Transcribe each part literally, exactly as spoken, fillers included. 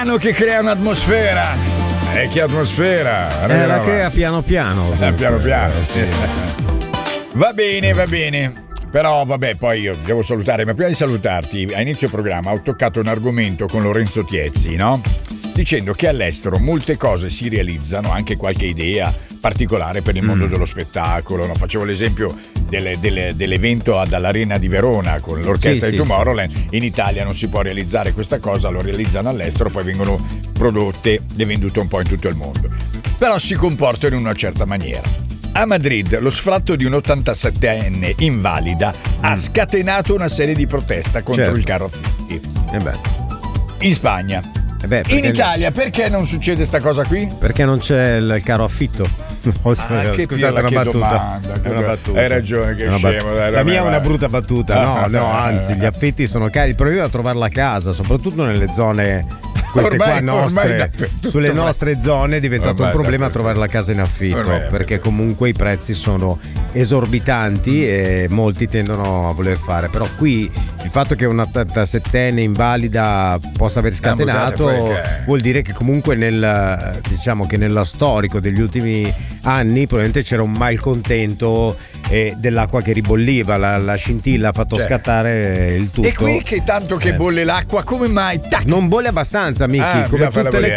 piano che crea un'atmosfera. E che atmosfera? Eh, la crea piano piano. Eh, piano piano, sì. Va bene, va bene. Però vabbè, poi io devo salutare, ma prima di salutarti, a inizio programma ho toccato un argomento con Lorenzo Tiezzi, no? Dicendo che all'estero molte cose si realizzano, anche qualche idea particolare per il mondo mm. dello spettacolo, no? Facevo l'esempio delle, delle, dell'evento ad all'Arena di Verona con l'orchestra sì, di sì, Tomorrowland. Sì. In Italia non si può realizzare questa cosa, lo realizzano all'estero, poi vengono prodotte e vendute un po' in tutto il mondo. Però si comportano in una certa maniera. A Madrid lo sfratto di un'ottantasettenne invalida mm. ha scatenato una serie di proteste contro certo. il caro affitti. Eh beh. In Spagna. Eh beh, in Italia perché non succede sta cosa qui? Perché non c'è il caro affitto. Ah, scusate, che una che battuta. Domanda, è una battuta. Hai ragione, che una scemo. Dai, la mia vai. è una brutta battuta. No, no, anzi, gli affitti sono cari. Il problema è trovare la casa, soprattutto nelle zone queste ormai, qua nostre. Sulle ormai. nostre zone è diventato ormai un problema trovare la casa in affitto, ormai, perché comunque i prezzi sono esorbitanti e molti tendono a voler fare. Però qui il fatto che un'ottantasettenne invalida possa aver scatenato vuol dire che comunque nel, diciamo che nello storico degli ultimi anni probabilmente c'era un malcontento e dell'acqua che ribolliva, la, la scintilla ha fatto cioè. scattare il tutto. E qui che tanto che bolle l'acqua, come mai? Tac. Non bolle abbastanza, Miki, ah, come tutte le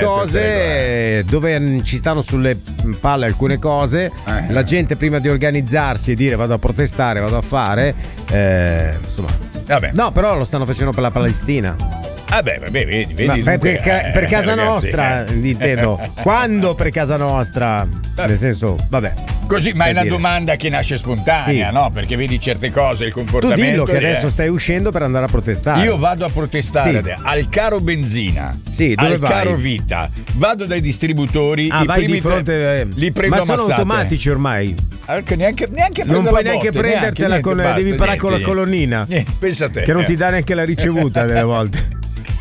cose dove ci stanno sulle palle alcune cose, eh. la gente prima di organizzarsi e dire vado a protestare, vado a fare, eh, insomma. Vabbè. No, però lo stanno facendo per la Palestina. Ah beh, vabbè, vedi, vedi. Ma dunque, per, ca- per casa eh, nostra, ragazzi. intendo. Quando per casa nostra? Nel senso, vabbè. Così, ma è una dire. domanda che nasce spontanea, sì. no? Perché vedi certe cose, il comportamento. Tu dillo che adesso stai uscendo per andare a protestare. Io vado a protestare sì. al caro benzina, sì, dove al vai? caro vita. Vado dai distributori. Ah, i vai primi di fronte. Tre, li prendo ma sono ammazzate. automatici ormai. Anche, neanche, neanche non puoi neanche botte, prendertela neanche, con. niente, Devi basta, parare con la niente, colonnina. Niente, pensa te. Che non ti dà neanche la ricevuta delle volte.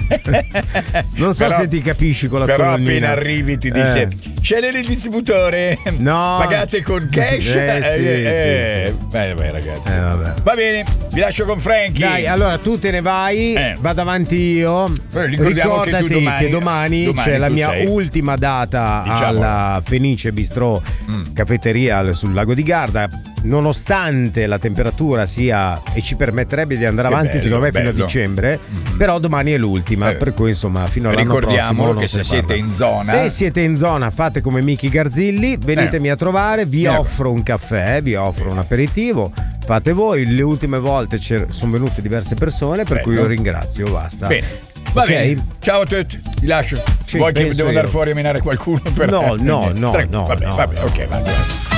Non so però, se ti capisci con la però colonnina. appena arrivi ti dice eh. scegli il distributore, no. pagate con cash. eh, sì, eh, eh, sì, sì. Beh, beh, ragazzi, eh, vabbè. va bene, vi lascio con Frankie. Dai, allora tu te ne vai, eh. vado avanti io. Ricordati che, domani, che domani, domani c'è la mia sei. ultima data diciamo. alla Fenice Bistrò mm. caffetteria sul Lago di Garda. Nonostante la temperatura sia e ci permetterebbe di andare che avanti bello, secondo me bello. fino a dicembre, mm-hmm. però domani è l'ultima, eh. per cui insomma fino all'anno prossimo che se siete in zona se siete in zona fate come Miki Garzilli, venitemi eh. a trovare, vi eh. offro un caffè, vi offro un aperitivo, fate voi. Le ultime volte sono venute diverse persone, per bello. cui io ringrazio, basta. Bene. Va okay. bene, ciao a tutti, vi lascio. Ci Vuoi che devo io. andare fuori a menare qualcuno? Per no, no, no, no, vabbè, no, vabbè, no. ok, va bene.